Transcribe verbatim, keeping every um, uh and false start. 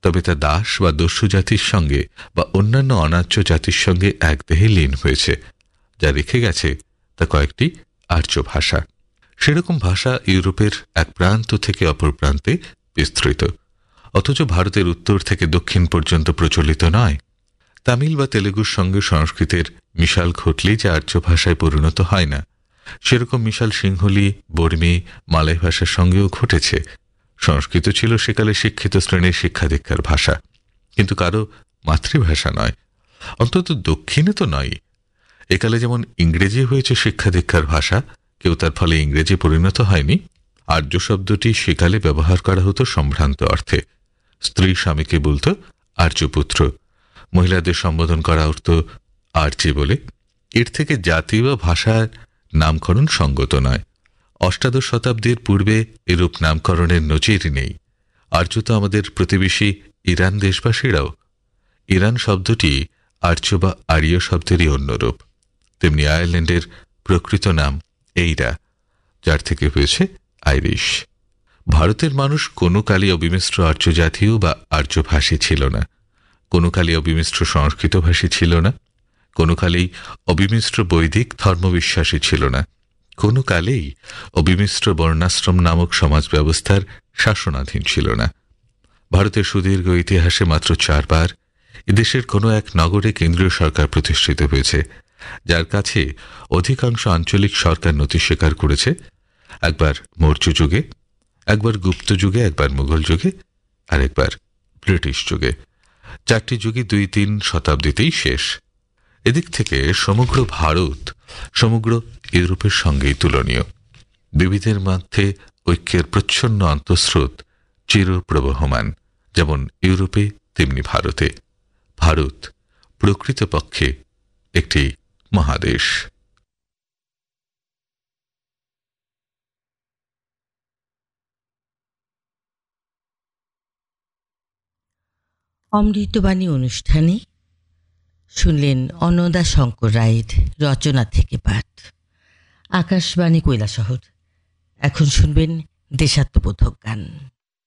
তবে তা দাস বা দস্যু জাতির সঙ্গে বা অন্যান্য অনার্য জাতির সঙ্গে এক দেহে লীন হয়েছে। যা রেখে গেছে তা কয়েকটি আর্য ভাষা। সেরকম ভাষা ইউরোপের এক প্রান্ত থেকে অপর প্রান্তে বিস্তৃত, অথচ ভারতের উত্তর থেকে দক্ষিণ পর্যন্ত প্রচলিত নয়। তামিল বা তেলেগুর সঙ্গে সংস্কৃতের মিশাল ঘটলেই যে আর্য ভাষায় পরিণত হয় না, সেরকম মিশাল সিংহলি, বর্মী, মালয় ভাষার সঙ্গেও ঘটেছে। সংস্কৃত ছিল সেকালে শিক্ষিত শ্রেণীর শিক্ষা দীক্ষার ভাষা, কিন্তু কারো মাতৃভাষা নয়, অন্তত দক্ষিণে তো নয়। একালে যেমন ইংরেজি হয়েছে শিক্ষা দীক্ষার ভাষা, কেউ তার ফলে ইংরেজি পরিণত হয়নি। আর্য শব্দটি সেকালে ব্যবহার করা হতো সম্ভ্রান্ত অর্থে। স্ত্রী স্বামীকে বলতো আর্যপুত্র, মহিলাদের সম্বোধন করা হতো আর্যে বলে। এর থেকে জাতি বা ভাষার নামকরণ সঙ্গত নয়। অষ্টাদশ শতাব্দীর পূর্বে এরূপ নামকরণের নজির নেই। আর্য তো আমাদের প্রতিবেশী ইরান দেশবাসীরাও। ইরান শব্দটি আর্য বা আর্য শব্দেরই অন্যরূপ। তেমনি আয়ারল্যান্ডের প্রকৃত নাম এইরা, যার থেকে হয়েছে আইরিশ। ভারতের মানুষ কোনো কালে অবিমিশ্র আর্য জাতীয় বা আর্যভাষী ছিল না, কোনো কালে অবিমিশ্র সংস্কৃতভাষী ছিল না, কোনো কালেই অবিমিশ্র বৈদিক ধর্মবিশ্বাসী ছিল না, কোনো কালেই অবিমিশ্র বর্ণাশ্রম নামক সমাজ ব্যবস্থার শাসনাধীন ছিল না। ভারতের সুদীর্ঘ ইতিহাসে মাত্র চারবার এদেশের কোনো এক নগরে কেন্দ্রীয় সরকার প্রতিষ্ঠিত হয়েছে, যার কাছে অধিকাংশ আঞ্চলিক সরকার নথি স্বীকার করেছে। একবার মৌর্য যুগে, একবার গুপ্ত যুগে, একবার মুঘল যুগে, আর একবার ব্রিটিশ যুগে। চারটি যুগে দুই তিন শতাব্দীতেই শেষ। এদিক থেকে সমগ্র ভারত সমগ্র ইউরোপের সঙ্গেই তুলনীয়। বিবিধের মধ্যে ঐক্যের প্রচ্ছন্ন অন্তঃস্রোত চিরপ্রবহমান, যেমন ইউরোপে তেমনি ভারতে। ভারত প্রকৃতপক্ষে একটি মহাদেশ। অমৃতবাণী অনুষ্ঠানে শুনলেন অন্নদা শঙ্কর রায়ের রচনা থেকে পাঠ। আকাশবাণী কৈলাসহর। এখন শুনবেন দেশাত্মবোধক গান।